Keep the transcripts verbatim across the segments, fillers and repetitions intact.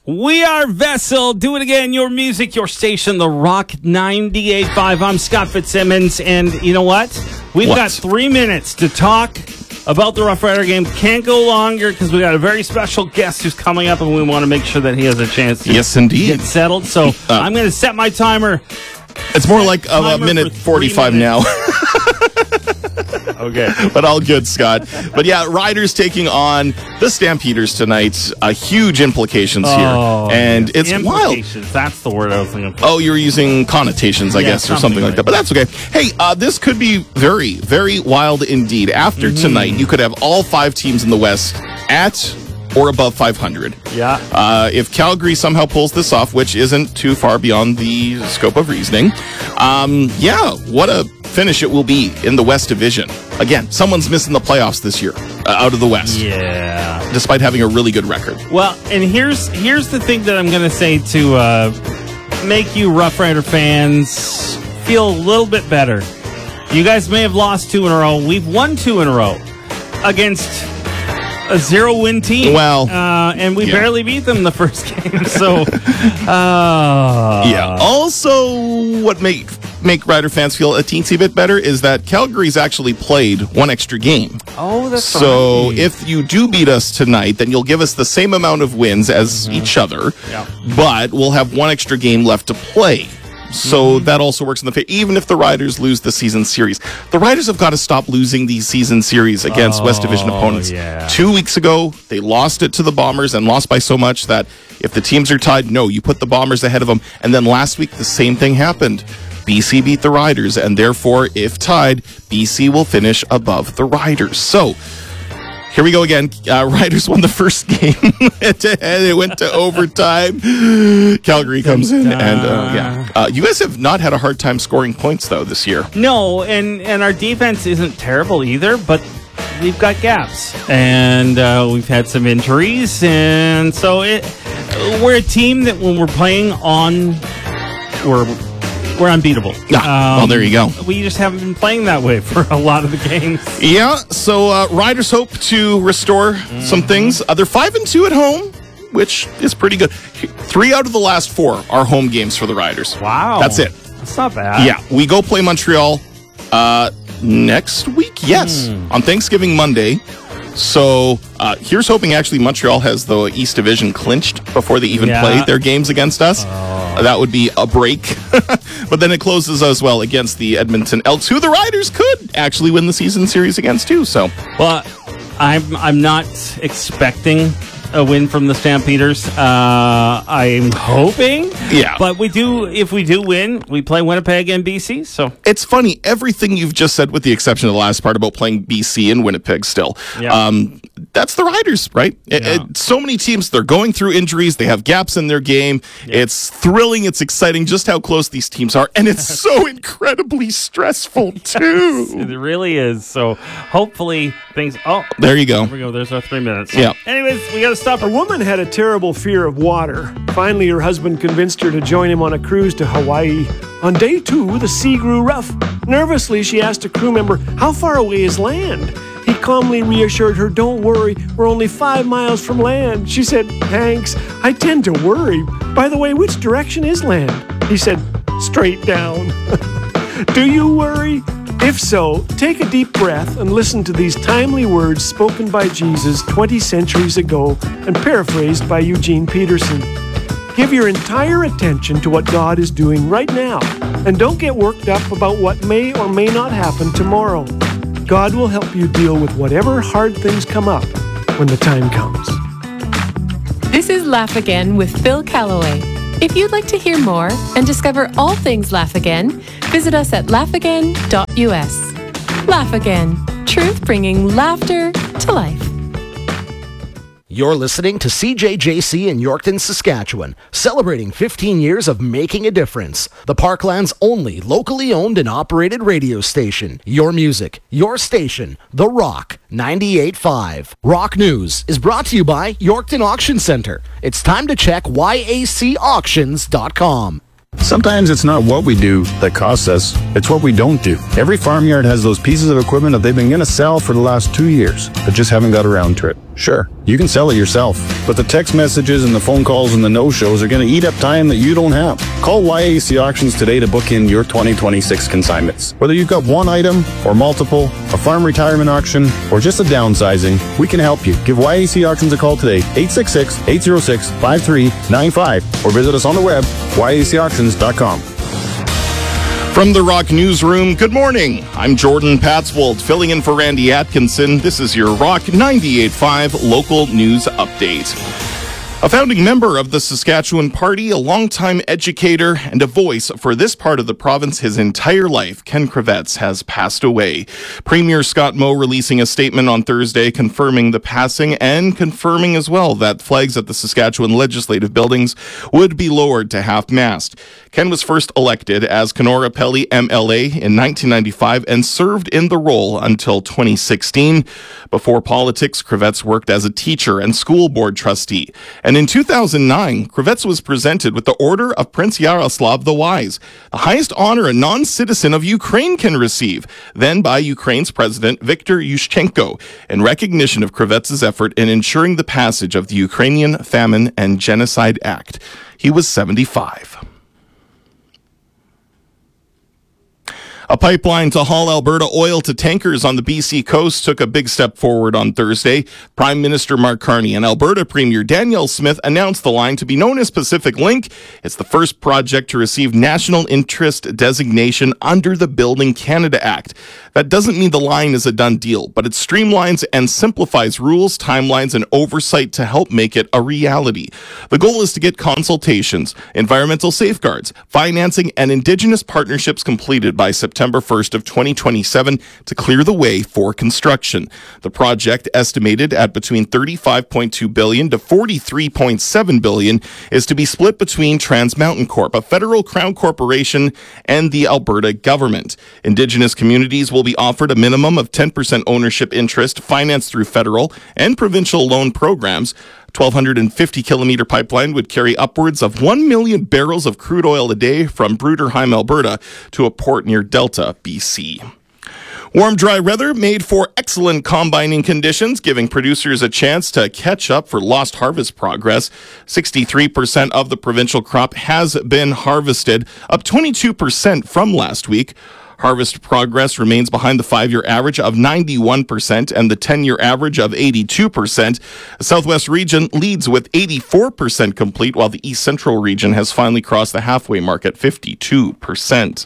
We are Vessel. Do it again. Your music, your station, The Rock ninety-eight point five. I'm Scott Fitzsimmons. And you know what? We've what? got three minutes to talk about the Rough Rider game. Can't go longer because we got a very special guest who's coming up, and we want to make sure that he has a chance to yes, indeed. get settled. So uh, I'm going to set my timer. It's more like a minute forty-five now. Okay. But all good, Scott. But yeah, Riders taking on the Stampeders tonight. Uh, huge implications oh, here. And yes. it's wild. That's the word I was thinking. Oh, you were using connotations, I yeah, guess, or something, something like that. But that's okay. Hey, uh, this could be very, very wild indeed. After mm-hmm. tonight, you could have all five teams in the West at or above five hundred. Yeah. Uh, if Calgary somehow pulls this off, which isn't too far beyond the scope of reasoning, um, yeah, what a finish it will be in the West Division. Again, someone's missing the playoffs this year uh, out of the West. Yeah. Despite having a really good record. Well, and here's here's the thing that I'm going to say to uh, make you Rough Rider fans feel a little bit better. You guys may have lost two in a row. We've won two in a row against a zero-win team. Well, uh, and we yeah. barely beat them the first game. So, uh, yeah. Also, what make make Rider fans feel a teensy bit better is that Calgary's actually played one extra game. Oh, that's so right. if you do beat us tonight, then you'll give us the same amount of wins as mm-hmm. each other. Yeah. But we'll have one extra game left to play. So mm-hmm. that also works in the favor. Even if the Riders lose the season series, the Riders have got to stop losing these season series against oh, West Division opponents. Yeah. Two weeks ago, they lost it to the Bombers and lost by so much that if the teams are tied, no, you put the Bombers ahead of them. And then last week, the same thing happened. B C beat the Riders, and therefore, if tied, B C will finish above the Riders. So, here we go again. Uh, Riders won the first game. It went to overtime. Calgary comes in, and uh, yeah. Uh, you guys have not had a hard time scoring points, though, this year. No, and, and our defense isn't terrible either, but we've got gaps. And uh, we've had some injuries, and so it, we're a team that when we're playing on, we're... We're unbeatable. Yeah. Um, well, there you go. We just haven't been playing that way for a lot of the games. Yeah. So uh, Riders hope to restore mm-hmm. some things. Uh, they're five and two at home, which is pretty good. Three out of the last four are home games for the Riders. Wow. That's it. That's not bad. Yeah. We go play Montreal uh, next week. Yes, mm. on Thanksgiving Monday. So uh, here's hoping actually Montreal has the East Division clinched before they even yeah. play their games against us. Oh. Uh, that would be a break. But then it closes as well against the Edmonton Elks, who the Riders could actually win the season series against too. So, well, I'm I'm not expecting a win from the Stampeders. Uh, I'm hoping. Yeah. But we do, if we do win, we play Winnipeg and B C. So it's funny, everything you've just said, with the exception of the last part about playing B C and Winnipeg still. Yeah. Um, that's the Riders, right? Yeah. It, it, so many teams, they're going through injuries. They have gaps in their game. Yeah. It's thrilling. It's exciting just how close these teams are. And it's so incredibly stressful, too. Yes, it really is. So hopefully things... Oh, there you go. There we go. There's our three minutes. Yeah. Anyways, we got to stop. A woman had a terrible fear of water. Finally, her husband convinced her to join him on a cruise to Hawaii. On day two, the sea grew rough. Nervously, she asked a crew member, "How far away is land?" He calmly reassured her, "Don't worry, we're only five miles from land." She said, "Thanks, I tend to worry. By the way, which direction is land?" He said, "Straight down." Do you worry? If so, take a deep breath and listen to these timely words spoken by Jesus twenty centuries ago and paraphrased by Eugene Peterson. Give your entire attention to what God is doing right now, and don't get worked up about what may or may not happen tomorrow. God will help you deal with whatever hard things come up when the time comes. This is Laugh Again with Phil Callaway. If you'd like to hear more and discover all things Laugh Again, visit us at laugh again dot u s. Laugh Again, truth bringing laughter to life. You're listening to C J J C in Yorkton, Saskatchewan, celebrating fifteen years of making a difference. The Parkland's only locally owned and operated radio station. Your music, your station, The Rock ninety-eight point five. Rock News is brought to you by Yorkton Auction Center. It's time to check y a c auctions dot com. Sometimes it's not what we do that costs us, it's what we don't do. Every farmyard has those pieces of equipment that they've been going to sell for the last two years, but just haven't got around to it. Sure, you can sell it yourself, but the text messages and the phone calls and the no-shows are going to eat up time that you don't have. Call Y A C Auctions today to book in your twenty twenty-six consignments. Whether you've got one item or multiple, a farm retirement auction, or just a downsizing, we can help you. Give Y A C Auctions a call today, eight six six, eight zero six, five three nine five, or visit us on the web, y a c auctions dot com. From the Rock Newsroom, good morning. I'm Jordan Patswold, filling in for Randy Atkinson. This is your Rock ninety-eight point five local news update. A founding member of the Saskatchewan Party, a longtime educator, and a voice for this part of the province his entire life, Ken Kravets, has passed away. Premier Scott Moe releasing a statement on Thursday confirming the passing and confirming as well that flags at the Saskatchewan Legislative Buildings would be lowered to half-mast. Ken was first elected as Kenora Pelly M L A in nineteen ninety-five and served in the role until twenty sixteen. Before politics, Kravets worked as a teacher and school board trustee. And in two thousand nine, Kravets was presented with the Order of Prince Yaroslav the Wise, the highest honor a non-citizen of Ukraine can receive, then by Ukraine's President Viktor Yushchenko, in recognition of Kravets' effort in ensuring the passage of the Ukrainian Famine and Genocide Act. He was seventy-five. A pipeline to haul Alberta oil to tankers on the B C coast took a big step forward on Thursday. Prime Minister Mark Carney and Alberta Premier Danielle Smith announced the line to be known as Pacific Link. It's the first project to receive national interest designation under the Building Canada Act. That doesn't mean the line is a done deal, but it streamlines and simplifies rules, timelines, and oversight to help make it a reality. The goal is to get consultations, environmental safeguards, financing, and Indigenous partnerships completed by September first of twenty twenty-seven to clear the way for construction. The project, estimated at between thirty-five point two billion dollars to forty-three point seven billion dollars, is to be split between Trans Mountain Corp, a federal crown corporation, and the Alberta government. Indigenous communities will be offered a minimum of ten percent ownership interest financed through federal and provincial loan programs. twelve fifty kilometer pipeline would carry upwards of one million barrels of crude oil a day from Bruderheim, Alberta, to a port near Delta, B C. Warm, dry weather made for excellent combining conditions, giving producers a chance to catch up for lost harvest progress. sixty-three percent of the provincial crop has been harvested, up twenty-two percent from last week. Harvest progress remains behind the five-year average of ninety-one percent and the ten-year average of eighty-two percent. The Southwest region leads with eighty-four percent complete, while the East Central region has finally crossed the halfway mark at fifty-two percent.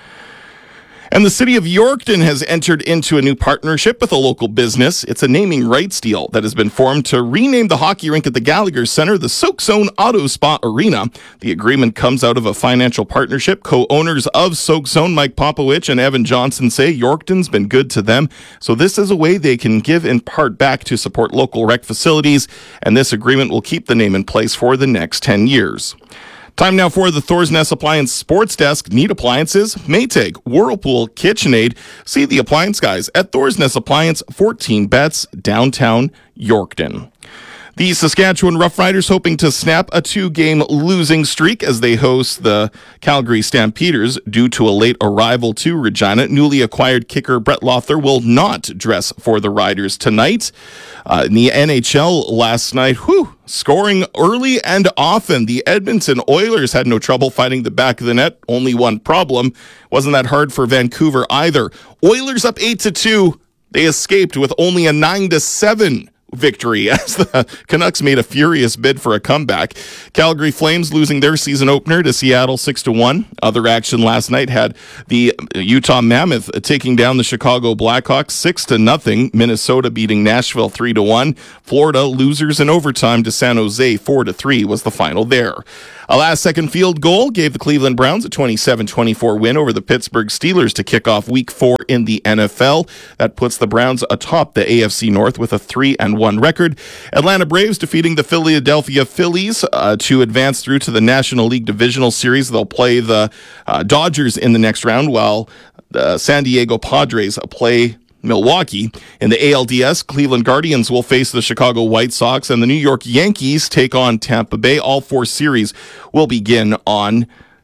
And the city of Yorkton has entered into a new partnership with a local business. It's a naming rights deal that has been formed to rename the hockey rink at the Gallagher Centre the Soak Zone Auto Spa Arena. The agreement comes out of a financial partnership. Co-owners of Soak Zone, Mike Popowich and Evan Johnson, say Yorkton's been good to them. So this is a way they can give in part back to support local rec facilities. And this agreement will keep the name in place for the next ten years. Time now for the Thor's Nest Appliance Sports Desk. Need appliances? Maytag, Whirlpool, KitchenAid. See the appliance guys at Thor's Nest Appliance, fourteen Betts, downtown Yorkton. The Saskatchewan Roughriders hoping to snap a two-game losing streak as they host the Calgary Stampeders due to a late arrival to Regina. Newly acquired kicker Brett Lothar will not dress for the Riders tonight. Uh, in the N H L last night, whew, scoring early and often. The Edmonton Oilers had no trouble finding the back of the net. Only one problem. Wasn't that hard for Vancouver either. Oilers up eight to two. They escaped with only a nine to seven victory as the Canucks made a furious bid for a comeback. Calgary Flames losing their season opener to Seattle six to one. Other action last night had the Utah Mammoth taking down the Chicago Blackhawks six to nothing. Minnesota beating Nashville three to one. Florida losers in overtime to San Jose four to three was the final there. A last-second field goal gave the Cleveland Browns a twenty-seven twenty-four win over the Pittsburgh Steelers to kick off Week four in the N F L. That puts the Browns atop the A F C North with a three and one record. Atlanta Braves defeating the Philadelphia Phillies uh, to advance through to the National League Divisional Series. They'll play the uh, Dodgers in the next round, while the San Diego Padres play Milwaukee. In the A L D S, Cleveland Guardians will face the Chicago White Sox, and the New York Yankees take on Tampa Bay. All four series will begin on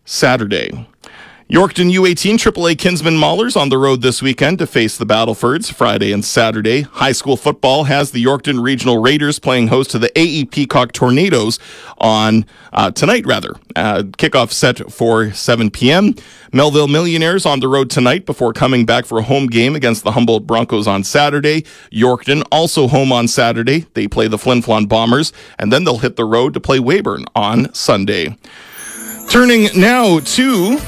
Saturday. Yorkton U eighteen triple A Kinsman Maulers on the road this weekend to face the Battlefords Friday and Saturday. High school football has the Yorkton Regional Raiders playing host to the A E Peacock Tornadoes on uh, tonight, rather. Uh, kickoff set for seven p.m. Melville Millionaires on the road tonight before coming back for a home game against the Humboldt Broncos on Saturday. Yorkton also home on Saturday. They play the Flin Flon Bombers, and then they'll hit the road to play Weyburn on Sunday. Turning now to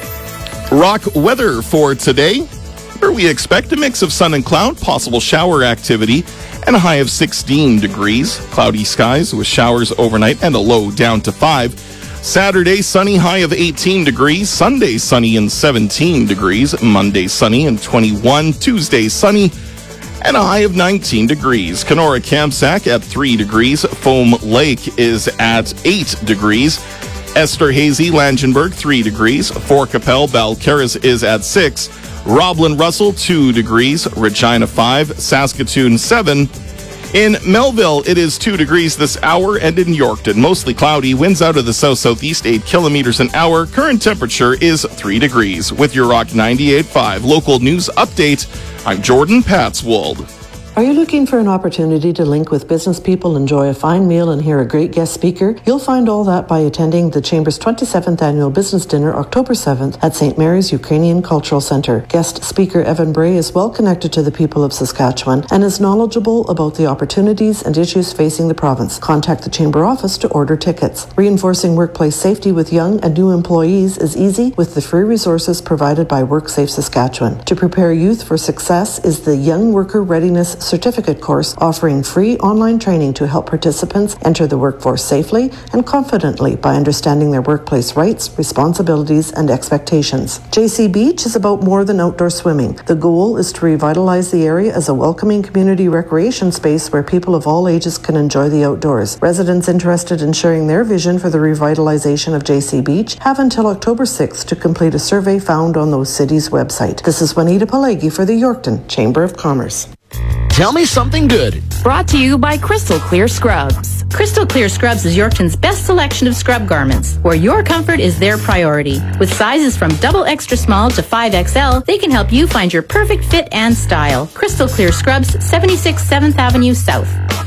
rock weather for today, where we expect a mix of sun and cloud, possible shower activity, and a high of sixteen degrees. Cloudy skies with showers overnight and a low down to five. Saturday, sunny, high of eighteen degrees. Sunday, sunny and seventeen degrees. Monday, sunny and twenty-one. Tuesday, sunny and a high of nineteen degrees. Kenora Kamsack at three degrees. Foam Lake is at eight degrees. Esterhazy, Langenberg, three degrees. Fort Capel, Balcarres is at six. Roblin Russell, two degrees. Regina, five. Saskatoon, seven. In Melville, it is two degrees this hour, and in Yorkton, mostly cloudy. Winds out of the south-southeast, eight kilometers an hour. Current temperature is three degrees. With your Rock ninety-eight point five local news update, I'm Jordan Patswold. Are you looking for an opportunity to link with business people, enjoy a fine meal, and hear a great guest speaker? You'll find all that by attending the Chamber's twenty-seventh Annual Business Dinner, October seventh, at Saint Mary's Ukrainian Cultural Centre. Guest speaker Evan Bray is well connected to the people of Saskatchewan and is knowledgeable about the opportunities and issues facing the province. Contact the Chamber office to order tickets. Reinforcing workplace safety with young and new employees is easy with the free resources provided by WorkSafe Saskatchewan. To prepare youth for success is the Young Worker Readiness Certificate course, offering free online training to help participants enter the workforce safely and confidently by understanding their workplace rights, responsibilities, and expectations. J C Beach is about more than outdoor swimming. The goal is to revitalize the area as a welcoming community recreation space where people of all ages can enjoy the outdoors. Residents interested in sharing their vision for the revitalization of J C Beach have until October sixth to complete a survey found on those cities' website. This is Juanita Pelegi for the Yorkton Chamber of Commerce. Tell me something good. Brought to you by Crystal Clear Scrubs. Crystal Clear Scrubs is Yorkton's best selection of scrub garments, where your comfort is their priority. With sizes from double extra small to five X L, they can help you find your perfect fit and style. Crystal Clear Scrubs, seventy-six seventh Avenue South.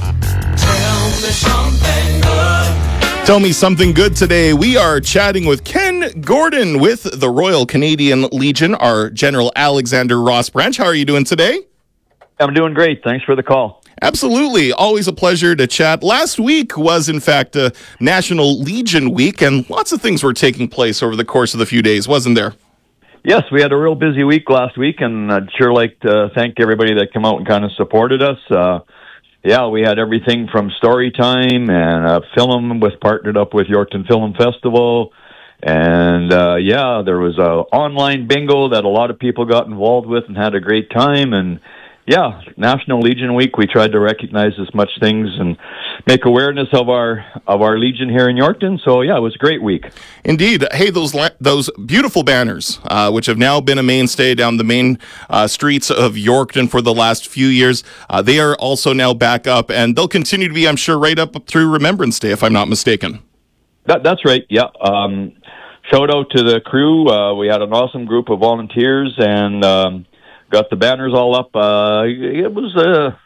Tell me something good. Tell me something good today. We are chatting with Ken Gordon with the Royal Canadian Legion, our General Alexander Ross Branch. How are you doing today? I'm doing great. Thanks for the call. Absolutely. Always a pleasure to chat. Last week was, in fact, a National Legion Week, and lots of things were taking place over the course of the few days, wasn't there? Yes, we had a real busy week last week, and I'd sure like to thank everybody that came out and kind of supported us. Uh, yeah, we had everything from story time and a film with partnered up with Yorkton Film Festival. And, uh, yeah, there was a online bingo that a lot of people got involved with and had a great time. And, yeah, National Legion Week, we tried to recognize as much things and make awareness of our of our Legion here in Yorkton. So, yeah, it was a great week. Indeed. Hey, those la- those beautiful banners, uh, which have now been a mainstay down the main uh, streets of Yorkton for the last few years, uh, they are also now back up, and they'll continue to be, I'm sure, right up through Remembrance Day, if I'm not mistaken. That, that's right, yeah. Um, shout out to the crew. Uh, we had an awesome group of volunteers, and Um, got the banners all up. Uh, it was uh,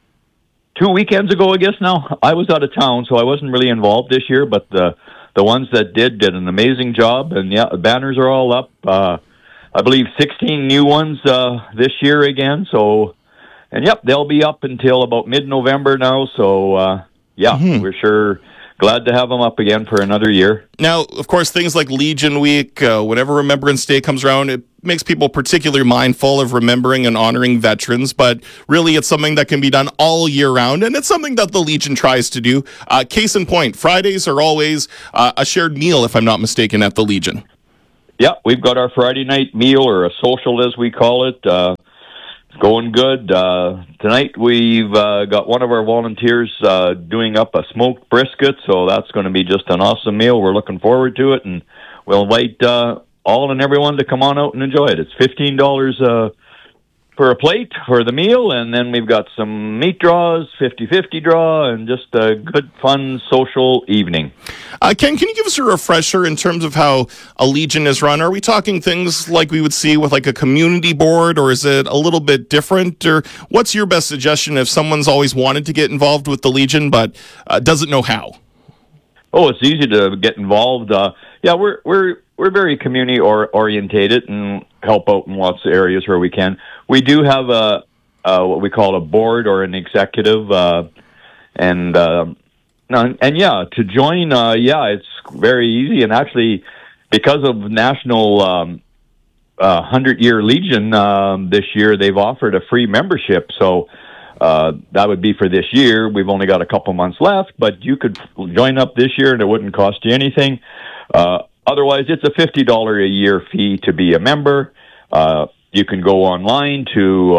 two weekends ago, I guess now. I was out of town, so I wasn't really involved this year, but the the ones that did did an amazing job. And, yeah, the banners are all up. Uh, I believe sixteen new ones uh, this year again. So, and, yep, they'll be up until about mid-November now. So, uh, yeah, mm-hmm. we're sure glad to have them up again for another year. Now, of course, things like Legion Week, uh, whenever Remembrance Day comes around, it makes people particularly mindful of remembering and honoring veterans, but really it's something that can be done all year round, and it's something that the Legion tries to do. Uh, case in point, Fridays are always uh, a shared meal, if I'm not mistaken, at the Legion. Yeah, we've got our Friday night meal, or a social as we call it. Uh, it's going good. Uh, tonight we've uh, got one of our volunteers uh, doing up a smoked brisket, so that's going to be just an awesome meal. We're looking forward to it, and we'll invite uh, all and everyone to come on out and enjoy it. It's fifteen dollars uh, for a plate for the meal, and then we've got some meat draws, fifty-fifty draw, and just a good, fun, social evening. Uh, Ken, can you give us a refresher in terms of how a Legion is run? Are we talking things like we would see with like a community board, or is it a little bit different? Or what's your best suggestion if someone's always wanted to get involved with the Legion but uh, doesn't know how? Oh, it's easy to get involved. Uh, yeah, we're we're we're very community or, orientated and help out in lots of areas where we can. We do have a, a what we call a board or an executive, uh, and, uh, and and yeah, to join, uh, yeah, it's very easy. And actually, because of National um, uh, hundred-Year Legion um, this year, they've offered a free membership. So. Uh, that would be for this year. We've only got a couple months left, but you could join up this year and it wouldn't cost you anything. Uh, otherwise, it's a fifty dollars a year fee to be a member. Uh, you can go online to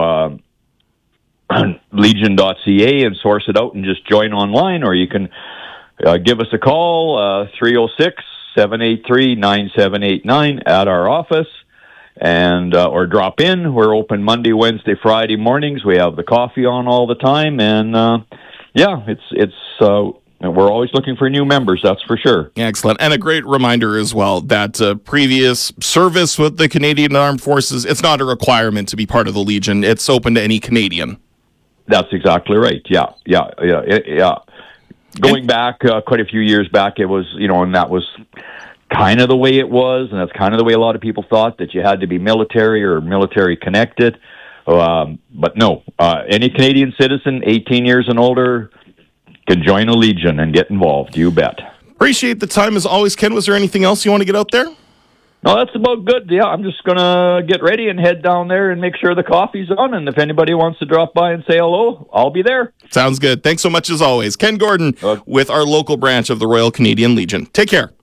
uh, legion dot c a and source it out and just join online, or you can uh, give us a call, uh, three oh six, seven eight three, nine seven eight nine at our office. And uh, or drop in. We're open Monday, Wednesday, Friday mornings. We have the coffee on all the time, and uh, yeah, it's it's uh, we're always looking for new members. That's for sure. Excellent, and a great reminder as well that uh, previous service with the Canadian Armed Forces, it's not a requirement to be part of the Legion. It's open to any Canadian. That's exactly right. Yeah, yeah, yeah, yeah. Going and, back uh, quite a few years back, it was you know, and that was. Kind of the way it was, and that's kind of the way a lot of people thought, that you had to be military or military connected. Um, but no, uh, any Canadian citizen, eighteen years and older, can join a Legion and get involved. You bet. Appreciate the time as always, Ken. Was there anything else you want to get out there? No, that's about good. Yeah, I'm just going to get ready and head down there and make sure the coffee's on. And if anybody wants to drop by and say hello, I'll be there. Sounds good. Thanks so much as always. Ken Gordon uh, with our local branch of the Royal Canadian Legion. Take care.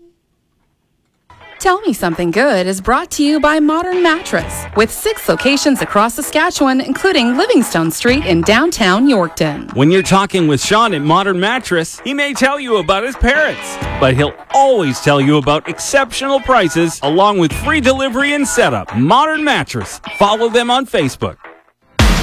Tell Me Something Good is brought to you by Modern Mattress, with six locations across Saskatchewan, including Livingstone Street in downtown Yorkton. When you're talking with Sean at Modern Mattress, he may tell you about his parrots, but he'll always tell you about exceptional prices along with free delivery and setup. Modern Mattress. Follow them on Facebook.